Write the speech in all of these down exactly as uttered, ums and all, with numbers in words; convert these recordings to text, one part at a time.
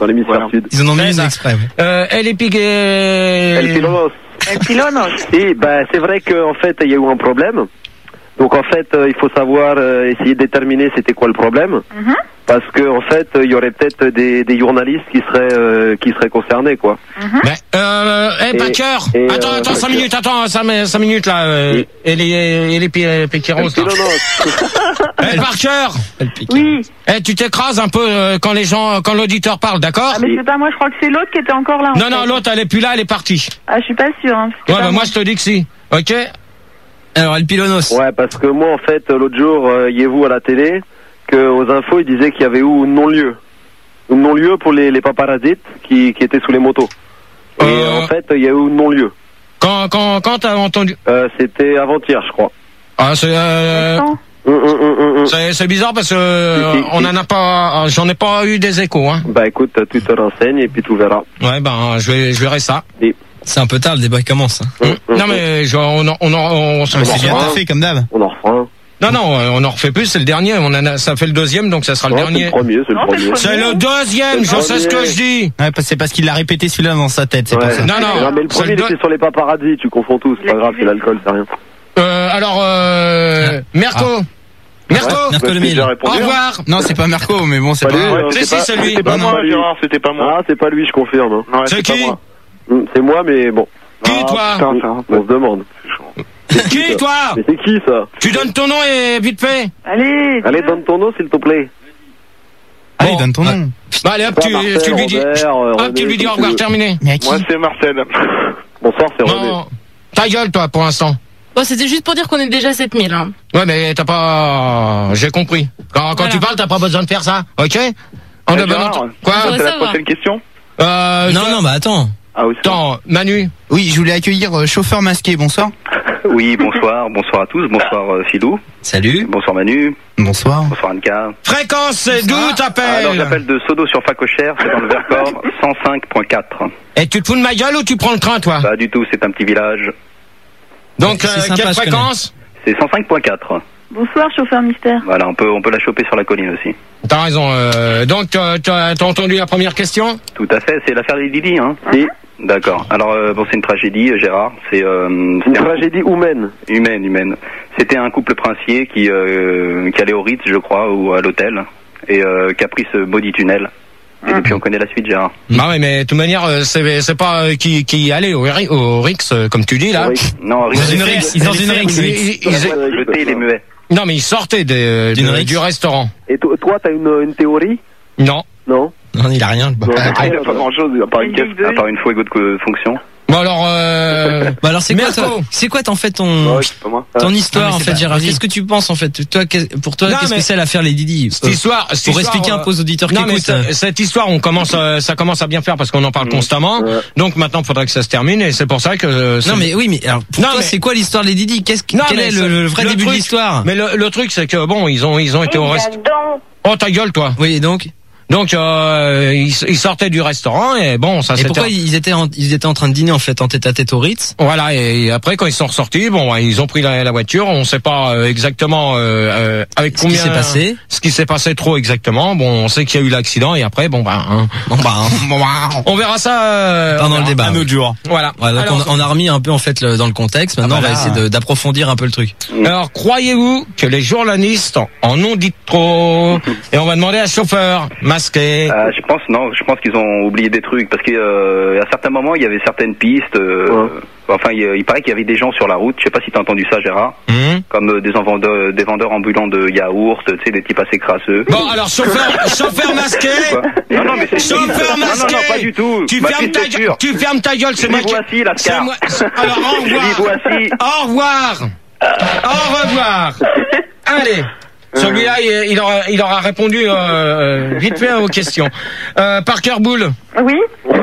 dans l'hémisphère voilà. Sud. Ils en ont mis une exprès. Euh, elle est piquée. El Pilonos. El Pilonos. Et bah, c'est vrai qu'en fait, il y a eu un problème. Donc en fait, euh, il faut savoir euh, essayer de déterminer c'était quoi le problème. Mm-hmm. Parce que en fait, il y aurait peut-être des, des journalistes qui seraient euh, qui seraient concernés, quoi. Mm-hmm. Mais euh, hey, Packer, attends, euh, attends, cinq minutes, attends, cinq, cinq minutes là. Euh, et les et les Piqueros. Hey, Parker. Oui. Eh, tu t'écrases un peu euh, quand les gens, quand l'auditeur parle, d'accord? Ah mais c'est pas moi, je crois que c'est l'autre qui était encore là. En non fait. non, l'autre elle est plus là, elle est partie. Ah, je suis pas sûre. Hein, ouais, bah moi. moi je te dis que si. Ok. Alors, El Pilonos. Ouais, parce que moi, en fait, l'autre jour, euh, y avez-vous à la télé, qu'aux infos, ils disaient qu'il y avait eu un non-lieu. Un non-lieu pour les, les paparazzis qui, qui étaient sous les motos. Et euh... en fait, il y a eu un non-lieu. Quand, quand, quand t'as entendu? Euh, c'était avant-hier, je crois. Ah, c'est, euh... Hum, hum, hum, hum. C'est, c'est bizarre parce que, euh, si, si, on si. en a pas, j'en ai pas eu des échos, hein. Bah, écoute, tu te renseignes et puis tu verras. Ouais, ben, je vais, je verrai ça. Et... C'est un peu tard, le débat commence. Mmh, mmh, non mais je, on en, on en, on, on c'est bien fait comme d'hab. On en refait un. Non non, on en refait plus, c'est le dernier. On en a, ça fait le deuxième, donc ça sera le non, dernier. C'est le premier, c'est le non, premier. C'est le deuxième, je sais ce que je dis. Ouais, c'est parce qu'il l'a répété celui-là dans sa tête, c'est ouais. pour ça. Non non. non mais le premier, c'est le... sur les paparazzis, tu confonds tous. C'est pas grave, c'est l'alcool, c'est rien. Euh, alors, euh, Merco. Ah. Merco, ouais, Merco le mille. Au revoir. Non, c'est pas Merco, mais bon, c'est pas. pas... Ouais, si, si, c'est lui. C'était pas moi, Gérard, c'était pas moi. Ah, c'est pas lui, je confirme. C'est qui? C'est moi, mais bon. Qui, toi? On se demande. Qui, toi? Mais c'est qui, ça? Tu donnes ton nom et vite fait. Allez. Allez, donne ton nom, s'il te plaît. Allez, donne ton nom. Bah, allez, hop, tu, tu lui dis, hop, tu lui dis au revoir, terminé. Moi, c'est Marcel. Bonsoir, c'est René. Ta gueule, toi, pour l'instant. Bon, c'était juste pour dire qu'on est déjà sept mille, hein. Ouais, mais t'as pas, j'ai compris. Quand, quand voilà. tu parles, t'as pas besoin de faire ça, ok? On a besoin de... Quoi? C'est la prochaine question? Euh, non, non, bah, attends. Ah oui, attends, Manu. Oui, je voulais accueillir euh, chauffeur masqué, bonsoir. Oui, bonsoir, bonsoir à tous, bonsoir euh, Philou. Salut. Bonsoir Manu. Bonsoir. Bonsoir Anka. Fréquence, c'est d'où t'appelles? Alors j'appelle de Sodo sur Facochère, c'est dans le Vercors, cent cinq point quatre. Et tu te fous de ma gueule ou tu prends le train, toi? Pas du tout, c'est un petit village. Donc, euh, quelle fréquence? C'est cent cinq point quatre. Bonsoir, chauffeur mystère. Voilà, on peut, on peut la choper sur la colline aussi. T'as raison. Euh, donc, t'as, t'as entendu la première question? Tout à fait, c'est l'affaire des Didi, hein? Oui. D'accord. Alors, euh, bon, c'est une tragédie, Gérard. C'est euh, une tragédie un... humaine. Humaine, humaine. C'était un couple princier qui, euh, qui allait au Ritz, je crois, ou à l'hôtel, et euh, qui a pris ce maudit tunnel. Et depuis, on connaît la suite, Gérard. Bah oui, mais de toute manière, c'est, c'est pas euh, qui, qui allait au, au Rix, euh, comme tu dis, là. Non, Rix. Dans une Rix. Dans une Rix. Le thé, il est muet. Non, mais ils sortaient de, de, du restaurant. Et toi, t'as une, une théorie? Non. Non. Non, il a rien. Non, ah, il a pas grand chose, à part une caisse, à part une fouette de fonction. Bon alors, euh... bah alors c'est quoi, toi, c'est quoi en fait ton, ouais, pas moi. ton histoire non, en fait, Gérard? Qu'est-ce que tu penses en fait? Toi, pour toi, non, qu'est-ce que c'est l'affaire les Didi? Cette histoire, cette pour histoire, expliquer un peu aux auditeurs qui non, écoutent. Mais euh... cette histoire, on commence, euh, ça commence à bien faire parce qu'on en parle mmh. constamment. Ouais. Donc maintenant, il faudrait que ça se termine et c'est pour ça que. Euh, non mais oui, mais alors pour non, toi, mais... c'est quoi l'histoire les Didi? Qu'est-ce que, quel est le, le vrai le début truc, de l'histoire? Mais le, le truc, c'est que bon, ils ont, ils ont été au restaurant. Oh ta gueule, toi. Oui, donc. Donc euh, ils, ils sortaient du restaurant et bon ça c'était. Et pourquoi ils étaient en, ils étaient en train de dîner en fait en tête à tête au Ritz? Voilà et après quand ils sont ressortis bon ils ont pris la, la voiture, on sait pas euh, exactement euh, euh, avec ce combien qui s'est passé. Ce qui s'est passé trop exactement. Bon on sait qu'il y a eu l'accident et après bon bah hein, bon bah hein, on verra ça euh, pendant le débat un autre jour. Voilà. Voilà donc Alors, on, on a remis un peu en fait le, dans le contexte. Maintenant ah bah on va essayer de, d'approfondir un peu le truc. Alors croyez-vous que les journalistes en ont dit trop et on va demander à chauffeur masqué. Euh, Je pense non, je pense qu'ils ont oublié des trucs parce qu'à euh, certains moments il y avait certaines pistes. Euh, ouais. Enfin, il, il paraît qu'il y avait des gens sur la route. Je sais pas si t'as entendu ça, Gérard. Mmh. Comme euh, des vendeurs, des vendeurs ambulants de yaourts, tu sais, des types assez crasseux. Bon, alors chauffeur, chauffeur masqué. Non, non, mais c'est chauffeur masqué. Non, non, non, pas du tout. Tu fermes ta gueule. Tu fermes ta gueule. C'est moi qui. Voici la c'est moi. Alors au revoir. Au revoir. Au revoir. Allez. Celui-là, il, il, aura, il aura répondu euh, vite fait aux questions. Euh, Parker Bull. Oui.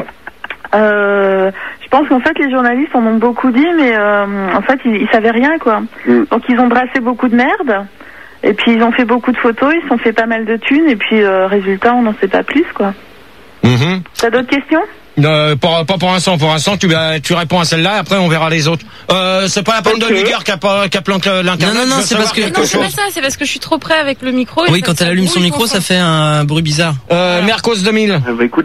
Euh, je pense qu'en fait, les journalistes en ont beaucoup dit, mais euh, en fait, ils, ils savaient rien, quoi. Mm. Donc, ils ont brassé beaucoup de merde. Et puis, ils ont fait beaucoup de photos, ils se sont fait pas mal de thunes. Et puis, euh, résultat, on n'en sait pas plus, quoi. Mm-hmm. T'as d'autres questions? Euh, pour, pas pour l'instant, pour l'instant, tu, tu réponds à celle-là, après on verra les autres. Euh, c'est pas la peine okay. de lui dire qu'elle a planté l'internet. Non, non, non, c'est parce que, non, c'est pas ça, c'est parce que je suis trop près avec le micro. Oui, quand elle allume son micro, ça fait un bruit bizarre. Euh, Mercos deux mille. Euh, bah, écoute,